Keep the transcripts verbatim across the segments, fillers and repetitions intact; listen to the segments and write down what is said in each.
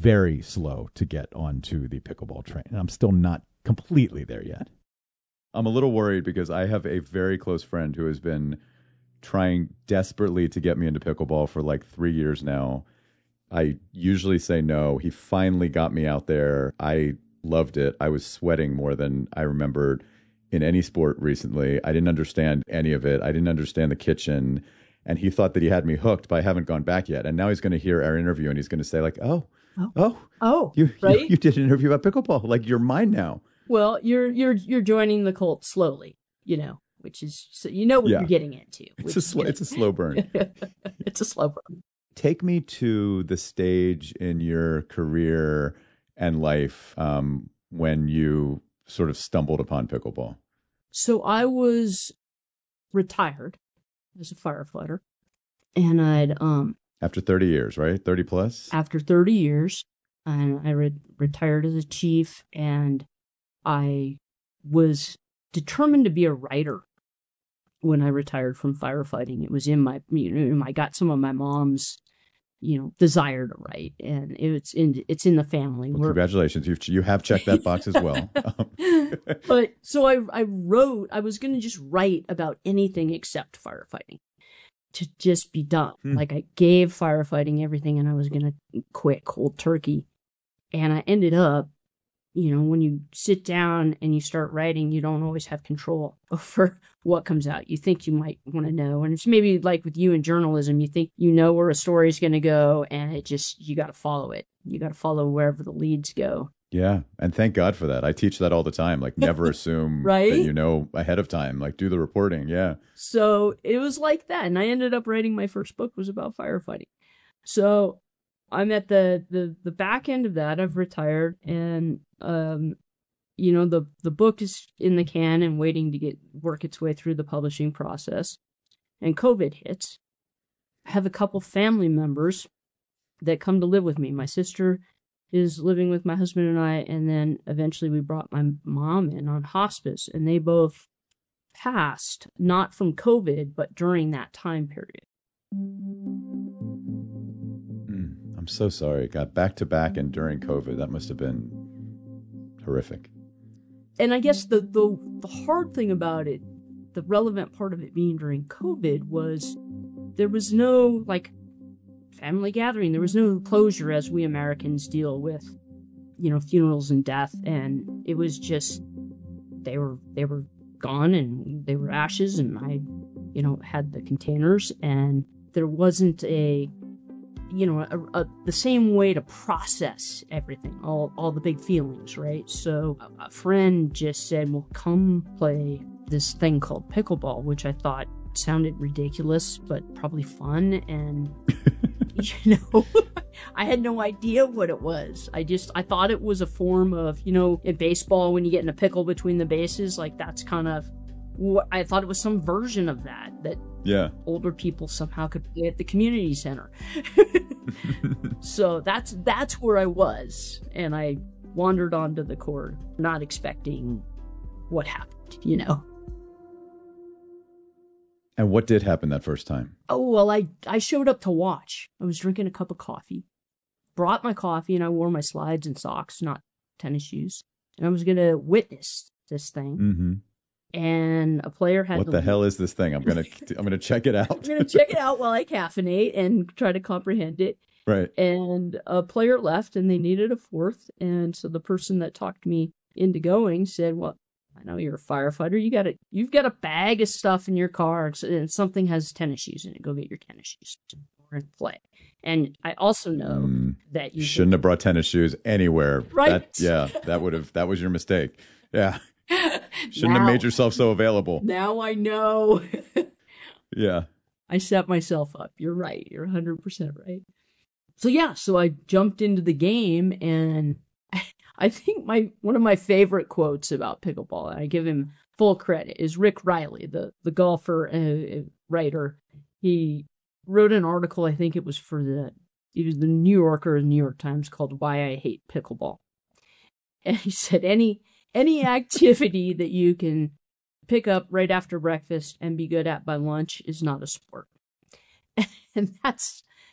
very slow to get onto the pickleball train. I'm still not completely there yet. I'm a little worried because I have a very close friend who has been trying desperately to get me into pickleball for like three years now. I usually say no. He finally got me out there. I loved it. I was sweating more than I remembered in any sport recently. I didn't understand any of it. I didn't understand the kitchen. And he thought that he had me hooked, but I haven't gone back yet. And now he's going to hear our interview and he's going to say like, oh, oh, oh, oh you, right? you, you did an interview about pickleball. Like, you're mine now. Well, you're you're you're joining the cult slowly, you know, which is, so you know what yeah. you're getting into. It's a slow, it's a slow burn. It's a slow burn. Take me to the stage in your career and life um, when you sort of stumbled upon pickleball. So I was retired as a firefighter, and I'd um after thirty years, right? thirty plus? After thirty years, and I re- retired as a chief, and I was determined to be a writer when I retired from firefighting. It was in my, you know, I got some of my mom's, you know, desire to write, and it's in, it's in the family. Well, congratulations. You've, you have checked that box as well. But so I, I wrote, I was going to just write about anything except firefighting to just be done. Hmm. Like I gave firefighting everything and I was going to quit cold turkey. And I ended up, you know, when you sit down and you start writing, you don't always have control over what comes out. You think you might want to know. And it's maybe like with you in journalism, you think you know where a story's going to go and it just, you got to follow it. You got to follow wherever the leads go. Yeah. And thank God for that. I teach that all the time. Like never assume right? that you know ahead of time. Like do the reporting. Yeah. So it was like that. And I ended up writing my first book was about firefighting. So I'm at the, the, the back end of that. I've retired and, um, you know, the, the book is in the can and waiting to get work its way through the publishing process. And COVID hits. I have a couple family members that come to live with me. My sister is living with my husband and I, and then eventually we brought my mom in on hospice, and they both passed, not from COVID, but during that time period. I'm so sorry. Got back to back and during COVID. That must have been horrific. And I guess the, the the hard thing about it, the relevant part of it being during COVID was there was no like family gathering. There was no closure as we Americans deal with, you know, funerals and death. And it was just, they were, they were gone and they were ashes, and I, you know, had the containers, and there wasn't a, you know, a, a, the same way to process everything, all, all the big feelings, right? So a, a friend just said, well, come play this thing called pickleball, which I thought sounded ridiculous, but probably fun. And, you know, I had no idea what it was. I just, I thought it was a form of, you know, in baseball, when you get in a pickle between the bases, like that's kind of what I thought it was, some version of that, that yeah, older people somehow could play at the community center. So that's, that's where I was. And I wandered onto the court, not expecting what happened, you know. And what did happen that first time? Oh, well, I, I showed up to watch. I was drinking a cup of coffee, brought my coffee, and I wore my slides and socks, not tennis shoes. And I was going to witness this thing. Mm-hmm. And a player had what to the leave. hell is this thing? I'm gonna I'm gonna check it out. I'm gonna check it out while I caffeinate and try to comprehend it. Right. And a player left, and they needed a fourth. And so the person that talked me into going said, "Well, I know you're a firefighter. You got a you've got a bag of stuff in your car, and something has tennis shoes in it. Go get your tennis shoes and play." And I also know mm, that you shouldn't have brought tennis shoes anywhere. Right? That, yeah, that would have that was your mistake. Yeah. Shouldn't now, have made yourself so available. Now I know. Yeah. I set myself up. You're right. You're one hundred percent right. So yeah, so I jumped into the game, and I think my one of my favorite quotes about pickleball, and I give him full credit, is Rick Riley, the, the golfer uh, writer. He wrote an article, I think it was for the, either the New Yorker or the New York Times, called Why I Hate Pickleball. And he said, any... Any activity that you can pick up right after breakfast and be good at by lunch is not a sport. And that's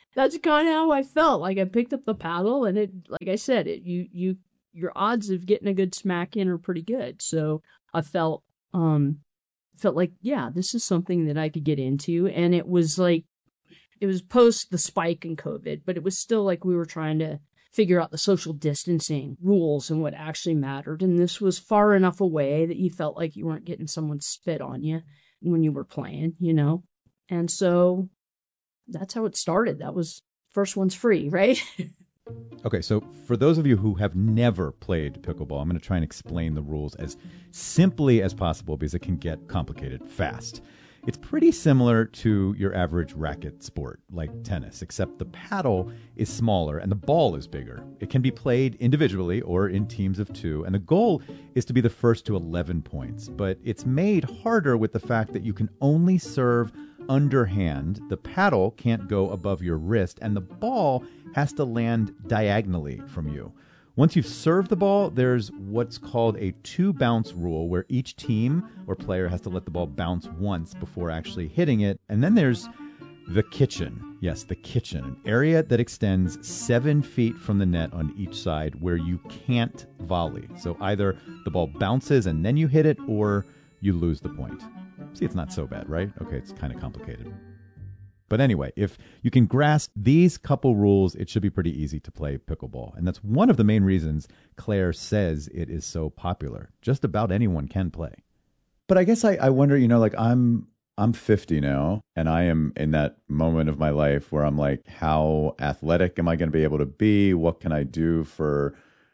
that's kind of how I felt. Like I picked up the paddle, and it, like I said, it you you your odds of getting a good smack in are pretty good. So I felt um felt like, yeah, this is something that I could get into, and it was like it was post the spike in COVID, but it was still like we were trying to figure out the social distancing rules and what actually mattered. And this was far enough away that you felt like you weren't getting someone spit on you when you were playing, you know? And so that's how it started. That was first one's free, right? Okay, so for those of you who have never played pickleball, I'm going to try and explain the rules as simply as possible because it can get complicated fast. It's pretty similar to your average racket sport, like tennis, except the paddle is smaller and the ball is bigger. It can be played individually or in teams of two, and the goal is to be the first to eleven points. But it's made harder with the fact that you can only serve underhand, the paddle can't go above your wrist, and the ball has to land diagonally from you. Once you've served the ball, there's what's called a two-bounce rule, where each team or player has to let the ball bounce once before actually hitting it. And then there's the kitchen. Yes, the kitchen, an area that extends seven feet from the net on each side where you can't volley. So either the ball bounces and then you hit it, or you lose the point. See, it's not so bad, right? Okay, it's kind of complicated. But anyway, if you can grasp these couple rules, it should be pretty easy to play pickleball. And that's one of the main reasons Claire says it is so popular. Just about anyone can play. But I guess I, I wonder, you know, like I'm I'm fifty now, and I am in that moment of my life where I'm like, how athletic am I going to be able to be? What can I do for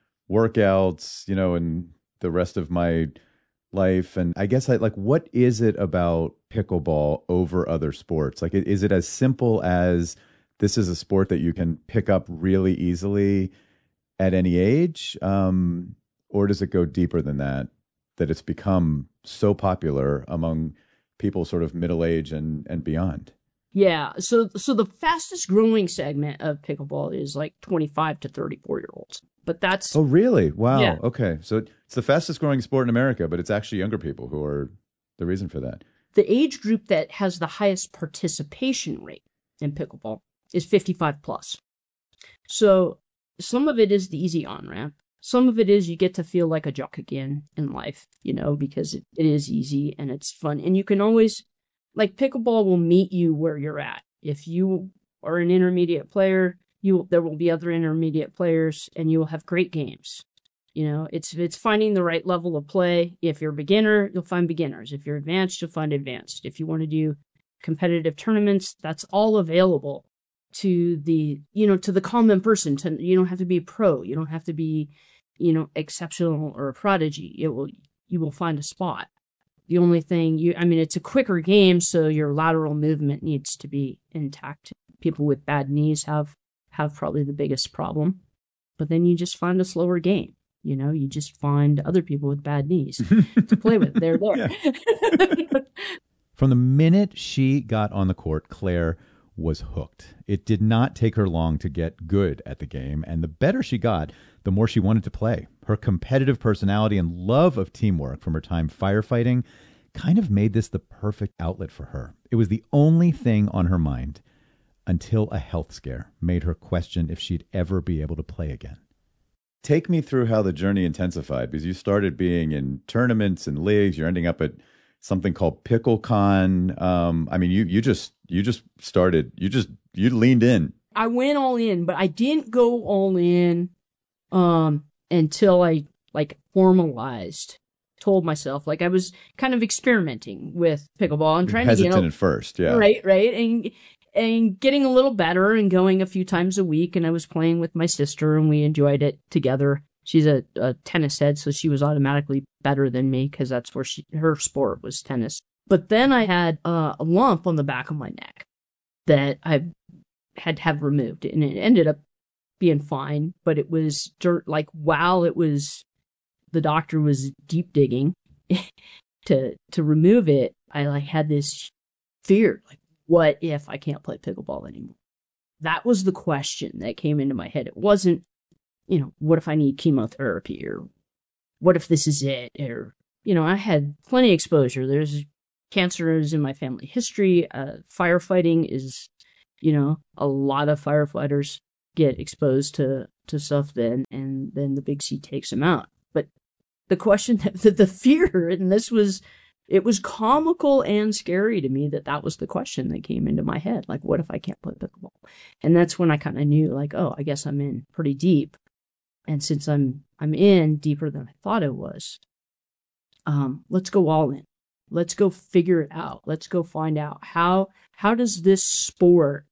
workouts, you know, and the rest of my life? And I guess I like, what is it about pickleball over other sports? Like, is it as simple as this is a sport that you can pick up really easily at any age? Um, or does it go deeper than that, that it's become so popular among people sort of middle age and, and beyond? Yeah. So, so the fastest growing segment of pickleball is like twenty-five to thirty-four year olds. But that's... Oh, really? Wow. Yeah. Okay. So it's the fastest growing sport in America, but it's actually younger people who are the reason for that. The age group that has the highest participation rate in pickleball is fifty-five plus. So some of it is the easy on-ramp. Some of it is you get to feel like a jock again in life, you know, because it, it is easy and it's fun. And you can always, like, pickleball will meet you where you're at. If you are an intermediate player, you there will be other intermediate players, and you will have great games. You know, it's it's finding the right level of play. If you're a beginner, you'll find beginners. If you're advanced, you'll find advanced. If you want to do competitive tournaments, that's all available to the, you know, to the common person. To, you don't have to be a pro. You don't have to be, you know, exceptional or a prodigy. It will you will find a spot. The only thing you, I mean, it's a quicker game, so your lateral movement needs to be intact. People with bad knees have have probably the biggest problem, but then you just find a slower game. You know, you just find other people with bad knees to play with. They're there. From the minute she got on the court, Claire was hooked. It did not take her long to get good at the game, and the better she got, the more she wanted to play. Her competitive personality and love of teamwork from her time firefighting kind of made this the perfect outlet for her. It was the only thing on her mind until a health scare made her question if she'd ever be able to play again. Take me through how the journey intensified, because you started being in tournaments and leagues. You're ending up at something called PickleCon. Um, I mean, you you just you just started. You just you leaned in. I went all in, but I didn't go all in um, until I like formalized. Told myself, like, I was kind of experimenting with pickleball and trying Hesitant to, you know, at first, yeah, right, right, and and getting a little better and going a few times a week. And I was playing with my sister, and we enjoyed it together. She's a, a tennis head, so she was automatically better than me because that's where she her sport was tennis. But then I had uh, a lump on the back of my neck that I had to have removed, and it ended up being fine. But it was dirt. Like, while it was, the doctor was deep digging to to remove it, I like had this fear, like, what if I can't play pickleball anymore? That was the question that came into my head. It wasn't, you know, what if I need chemotherapy, or what if this is it? Or, you know, I had plenty of exposure. There's cancer is in my family history. Uh, firefighting is, you know, a lot of firefighters get exposed to, to stuff then, and then the Big C takes them out. But the question, that, the, the fear, and this was, it was comical and scary to me that that was the question that came into my head. Like, what if I can't play pickleball? And that's when I kind of knew, like, oh, I guess I'm in pretty deep. And since I'm I'm in deeper than I thought it was, um, let's go all in. Let's go figure it out. Let's go find out how how does this sport,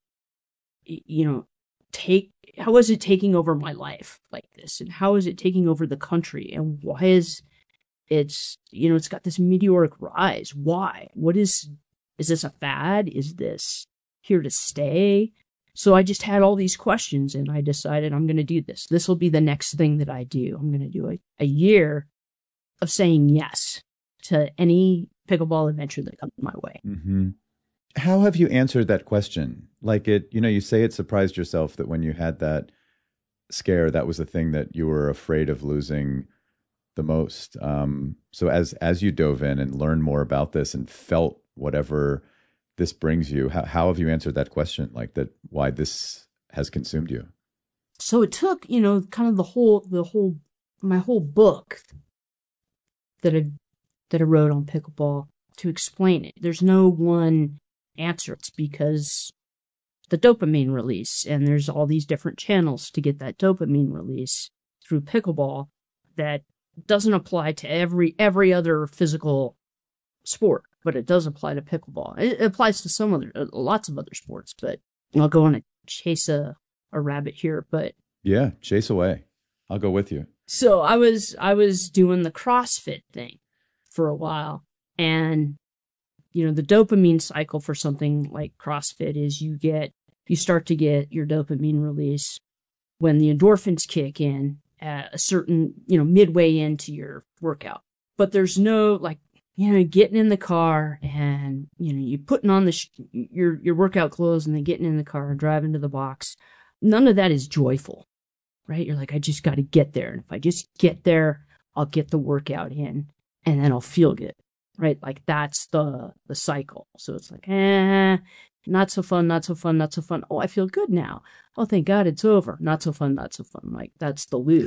you know, take how is it taking over my life like this, and how is it taking over the country, and why is it's you know it's got this meteoric rise? Why? What is is this a fad? Is this here to stay? So I just had all these questions, and I decided I'm going to do this. This will be the next thing that I do. I'm going to do a, a year of saying yes to any pickleball adventure that comes my way. Mm-hmm. How have you answered that question? Like it, you know, you say it surprised yourself that when you had that scare, that was the thing that you were afraid of losing the most. Um, so as as you dove in and learned more about this and felt whatever this brings you, how, how have you answered that question? Like that, why this has consumed you? So it took, you know, kind of the whole, the whole, my whole book that I, that I wrote on pickleball to explain it. There's no one answer. It's because the dopamine release, and there's all these different channels to get that dopamine release through pickleball that doesn't apply to every, every other physical sport, but it does apply to pickleball. It applies to some other, lots of other sports, but I'll go on a chase a, a rabbit here, but yeah, chase away. I'll go with you. So I was, I was doing the CrossFit thing for a while, and you know, the dopamine cycle for something like CrossFit is you get, you start to get your dopamine release when the endorphins kick in at a certain, you know, midway into your workout. But there's no like, you know, getting in the car and, you know, you putting on the sh- your your workout clothes and then getting in the car and driving to the box. None of that is joyful, right? You're like, I just got to get there. And if I just get there, I'll get the workout in and then I'll feel good, right? Like that's the the cycle. So it's like, eh, not so fun, not so fun, not so fun. Oh, I feel good now. Oh, thank God it's over. Not so fun, not so fun. Like that's the loop.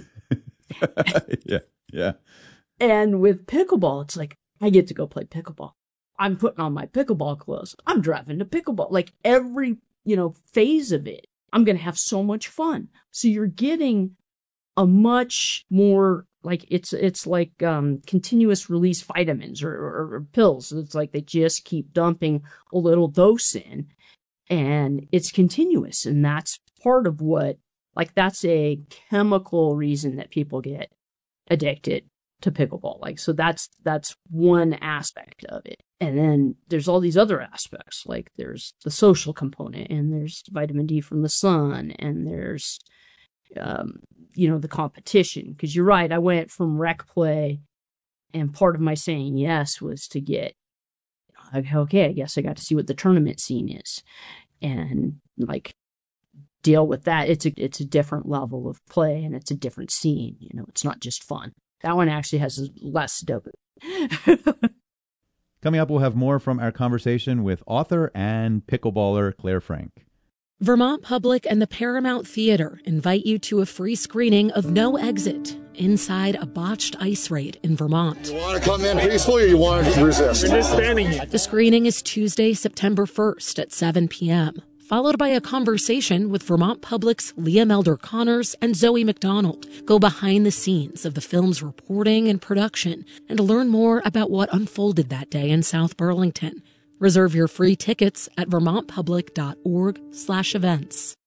yeah, yeah. And with pickleball, it's like, I get to go play pickleball. I'm putting on my pickleball clothes. I'm driving to pickleball. Like every, you know, phase of it, I'm going to have so much fun. So you're getting a much more like it's, it's like, um, continuous release vitamins or, or, or pills. It's like they just keep dumping a little dose in and it's continuous. And that's part of what, like, that's a chemical reason that people get addicted to pickleball. Like, so that's, that's one aspect of it. And then there's all these other aspects, like there's the social component and there's vitamin D from the sun and there's, um, you know, the competition. Cause you're right. I went from rec play and part of my saying yes was to get, like, okay, I guess I got to see what the tournament scene is and like deal with that. It's a, it's a different level of play and it's a different scene. You know, it's not just fun. That one actually has less dopamine. Coming up, we'll have more from our conversation with author and pickleballer Claire Frank. Vermont Public and the Paramount Theater invite you to a free screening of No Exit inside a botched ice raid in Vermont. You want to come in peacefully or you want to resist? We're just standing here. The screening is Tuesday, September first at seven p.m., followed by a conversation with Vermont Public's Liam Elder Connors and Zoe McDonald. Go behind the scenes of the film's reporting and production and learn more about what unfolded that day in South Burlington. Reserve your free tickets at vermontpublic.org slash events.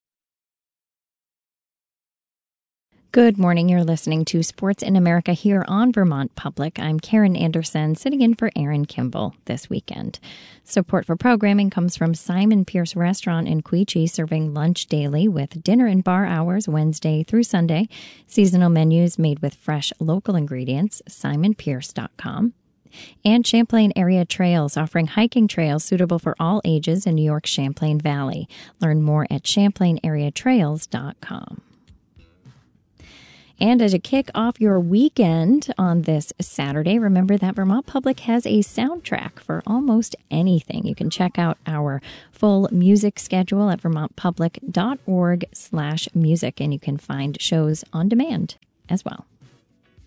Good morning. You're listening to Sports in America here on Vermont Public. I'm Karen Anderson, sitting in for Aaron Kimball this weekend. Support for programming comes from Simon Pierce Restaurant in Quechee, serving lunch daily with dinner and bar hours Wednesday through Sunday. Seasonal menus made with fresh local ingredients, simon pierce dot com. And Champlain Area Trails, offering hiking trails suitable for all ages in New York's Champlain Valley. Learn more at champlain area trails dot com. And as you kick off your weekend on this Saturday, remember that Vermont Public has a soundtrack for almost anything. You can check out our full music schedule at vermontpublic.org slash music, and you can find shows on demand as well.